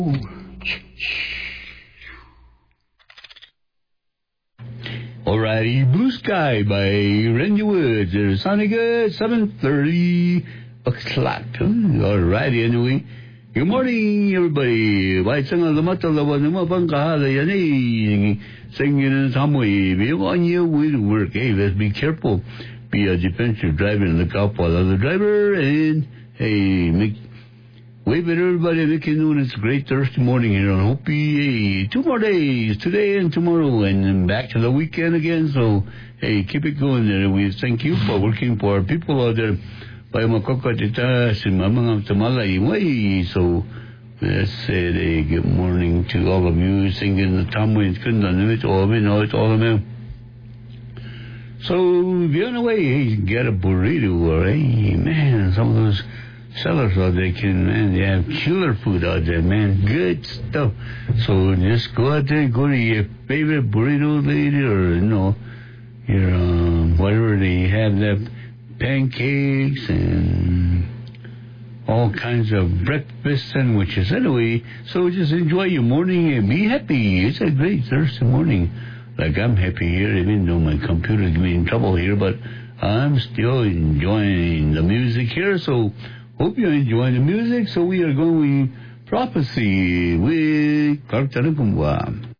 Alrighty, Blue Sky by Randy Woods. It's sounding good, 7:30 o'clock. Alrighty, anyway. Good morning, everybody. Waitsanga lamatalawa namapangkahada yan eh. Singing Samoy. Be on your way to work. Hey, let's be careful. Be a defensive driver and look out for the other driver. And, hey, wave at everybody, making noon. It's a great Thursday morning here on Hopi. 2 more days, today and tomorrow, and then back to the weekend again. So, hey, keep it going there. We thank you for working for our people out there. By Makokatita, Simamang Tamalay way. So, let's say good morning to all of you singing the Tamwins Kundan, it's all of them. So, if you're on the way, hey, get a burrito, or hey, man, some of those sellers out there they have killer food out there, man. Good stuff. So just go out there, go to your favorite burrito lady, or your whatever they have, that pancakes and all kinds of breakfast sandwiches. Anyway, so just enjoy your morning and be happy. It's a great Thursday morning. Like I'm happy here, even though my computer's giving me in trouble here, but I'm still enjoying the music here. So hope you're enjoying the music. So we are going with Prophecy with Clark Tanukumwa.